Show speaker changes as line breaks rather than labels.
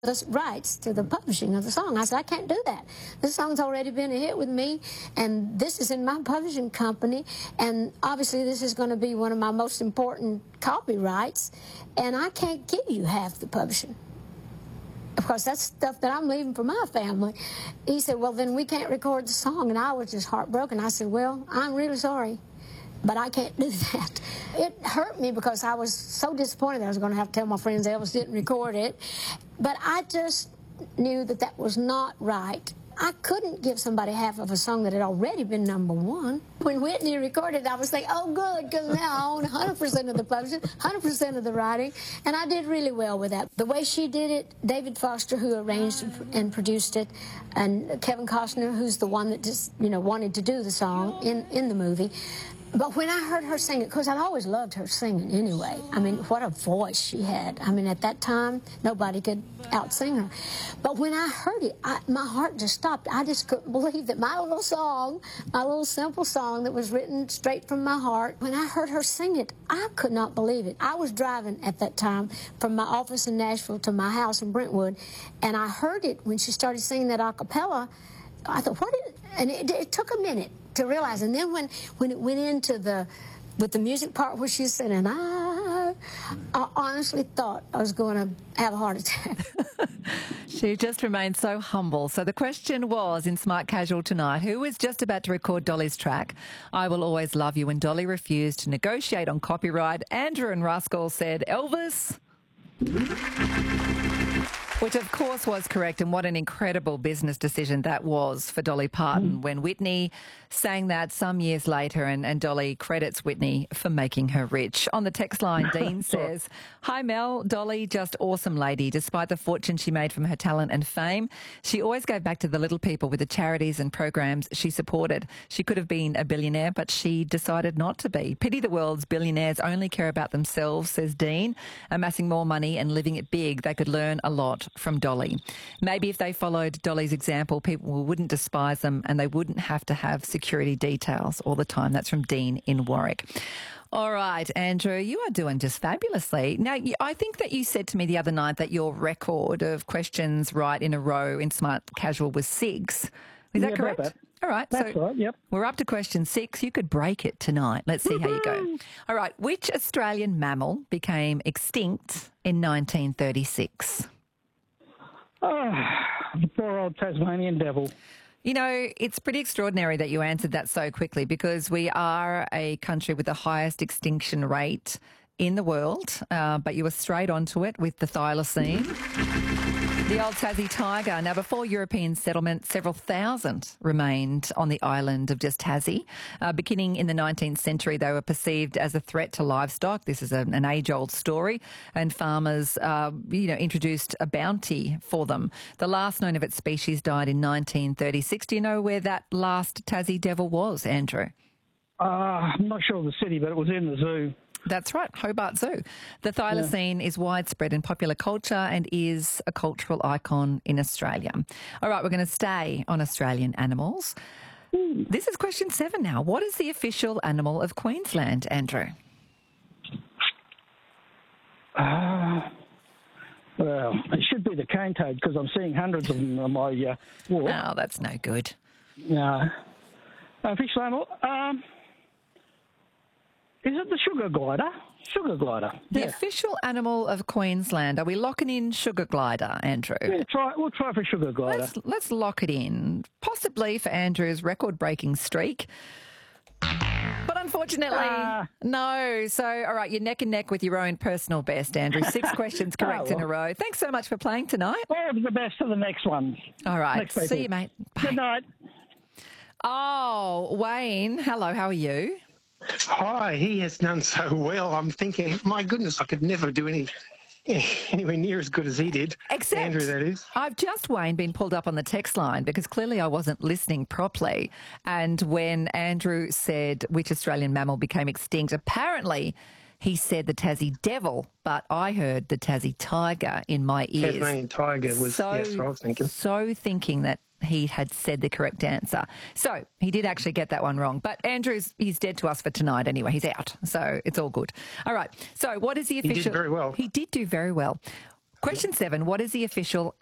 the rights to the publishing of the song. I said, I can't do that. This song's already been a hit with me, and this is in my publishing company, and obviously this is going to be one of my most important copyrights, and I can't give you half the publishing. Of course, that's stuff that I'm leaving for my family. He said, well, then we can't record the song, and I was just heartbroken. I said, well, I'm really sorry, but I can't do that. It hurt me because I was so disappointed that I was going to have to tell my friends Elvis didn't record it. But I just knew that that was not right. I couldn't give somebody half of a song that had already been #1. When Whitney recorded, I was thinking, oh, good, because now I own 100% of the publishing, 100% of the writing, and I did really well with that. The way she did it, David Foster, who arranged and produced it, and Kevin Costner, who's the one that just, wanted to do the song in the movie. But when I heard her sing it, because I'd always loved her singing anyway. I mean, what a voice she had. I mean, at that time, nobody could out-sing her. But when I heard it, my heart just stopped. I just couldn't believe that my little song, my little simple song that was written straight from my heart, when I heard her sing it, I could not believe it. I was driving at that time from my office in Nashville to my house in Brentwood, and I heard it when she started singing that a cappella. I thought, what is it? And it took a minute to realize. And then when it went into with the music part where she said, and I honestly thought I was going to have a heart attack.
She just remained so humble. So the question was in Smart Casual tonight, who was just about to record Dolly's track, I Will Always Love You, when Dolly refused to negotiate on copyright? Andrew and Ruskell said Elvis, which of course was correct, and what an incredible business decision that was for Dolly Parton when Whitney sang that some years later, and Dolly credits Whitney for making her rich. On the text line, Dean says, hi Mel, Dolly, just awesome lady. Despite the fortune she made from her talent and fame, she always gave back to the little people with the charities and programs she supported. She could have been a billionaire, but she decided not to be. Pity the world's billionaires only care about themselves, says Dean. Amassing more money and living it big, they could learn a lot from Dolly. Maybe if they followed Dolly's example, people wouldn't despise them and they wouldn't have to have security details all the time. That's from Dean in Warwick. All right, Andrew, you are doing just fabulously. Now, I think that you said to me the other night that your record of questions right in a row in Smart Casual was 6. Is that correct?
That.
All right.
That's right, yep.
We're up to question 6. You could break it tonight. Let's see how you go. All right. Which Australian mammal became extinct in 1936?
Oh, the poor old Tasmanian devil.
You know, it's pretty extraordinary that you answered that so quickly, because we are a country with the highest extinction rate in the world, but you were straight onto it with the thylacine. The old Tassie tiger. Now, before European settlement, several thousand remained on the island of just Tassie. Beginning in the 19th century, they were perceived as a threat to livestock. This is an age-old story, and farmers, introduced a bounty for them. The last known of its species died in 1936. Do you know where that last Tassie devil was, Andrew?
I'm not sure of the city, but it was in the zoo.
That's right, Hobart Zoo. The thylacine is widespread in popular culture and is a cultural icon in Australia. All right, we're going to stay on Australian animals. This is question 7 now. What is the official animal of Queensland, Andrew?
Well, it should be the cane toad, because I'm seeing hundreds of them on my walk.
Oh, that's no good.
No. Official animal? Is it the sugar glider? Sugar glider.
The official animal of Queensland. Are we locking in sugar glider, Andrew?
Yeah, we'll try for sugar glider.
Let's lock it in. Possibly for Andrew's record-breaking streak. But unfortunately, no. So, all right, you're neck and neck with your own personal best, Andrew. 6 questions correct in a row. Thanks so much for playing tonight.
All the best for the next one.
All right. See you, mate. Bye.
Good night.
Oh, Wayne. Hello, how are you?
Hi, he has done so well. I'm thinking, my goodness, I could never do anywhere near as good as he did.
Except,
Andrew, that is.
I've just, Wayne, been pulled up on the text line because clearly I wasn't listening properly. And when Andrew said which Australian mammal became extinct, apparently he said the Tassie devil, but I heard the Tassie tiger in my ears.
Tasmanian tiger was, yes, what I was thinking.
So thinking that he had said the correct answer. So he did actually get that one wrong. But he's dead to us for tonight anyway. He's out. So it's all good. All right. So what is the official...
He did very well.
He did do very well. Question 7. What is the official